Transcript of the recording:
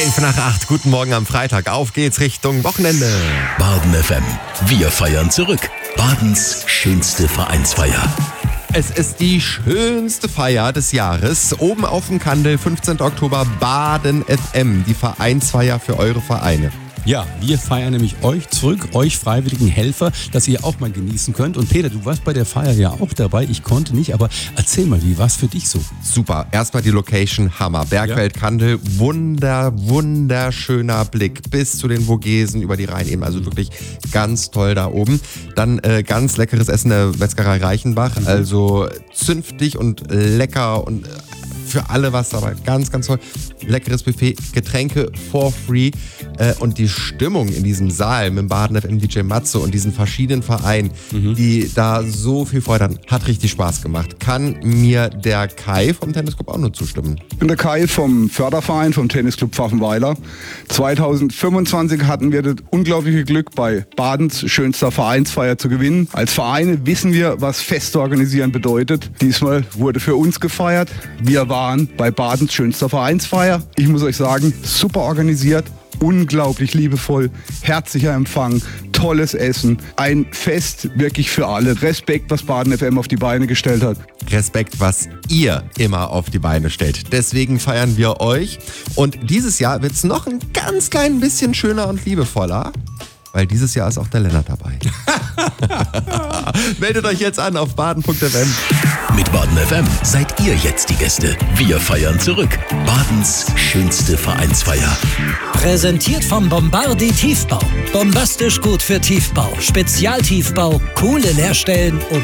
5 nach 8, guten Morgen am Freitag. Auf geht's Richtung Wochenende. Baden FM. Wir feiern zurück. Badens schönste Vereinsfeier. Es ist die schönste Feier des Jahres. Oben auf dem Kandel, 15. Oktober, Baden FM. Die Vereinsfeier für eure Vereine. Ja, wir feiern nämlich euch zurück, euch freiwilligen Helfer, dass ihr auch mal genießen könnt. Und Peter, du warst bei der Feier ja auch dabei. Ich konnte nicht, aber erzähl mal, wie war es für dich so? Super. Erstmal die Location, Hammer. Bergwelt Kandel, wunderschöner Blick bis zu den Vogesen über die Rheinebene. Also wirklich ganz toll da oben. Dann ganz leckeres Essen der Metzgerei Reichenbach. Also zünftig und lecker und für alle was dabei. Ganz toll. Leckeres Buffet, Getränke for free. Und die Stimmung in diesem Saal mit dem Baden FM DJ Matze und diesen verschiedenen Vereinen, die da so viel Freude hatten, hat richtig Spaß gemacht. Kann mir der Kai vom Tennisclub auch nur zustimmen. Ich bin der Kai vom Förderverein vom Tennisclub Pfaffenweiler. 2025 hatten wir das unglaubliche Glück, bei Badens schönster Vereinsfeier zu gewinnen. Als Vereine wissen wir, was Feste organisieren bedeutet. Diesmal wurde für uns gefeiert. Wir waren bei Badens schönster Vereinsfeier. Ich muss euch sagen, super organisiert. Unglaublich liebevoll, herzlicher Empfang, tolles Essen, ein Fest wirklich für alle. Respekt, was Baden FM auf die Beine gestellt hat. Respekt, was ihr immer auf die Beine stellt. Deswegen feiern wir euch. Und dieses Jahr wird es noch ein ganz klein bisschen schöner und liebevoller, weil dieses Jahr ist auch der Lennart dabei. Meldet euch jetzt an auf baden.fm. Mit Baden FM seid ihr jetzt die Gäste. Wir feiern zurück. Badens schönste Vereinsfeier. Präsentiert vom Bombardi Tiefbau. Bombastisch gut für Tiefbau. Spezialtiefbau, coole Leerstellen und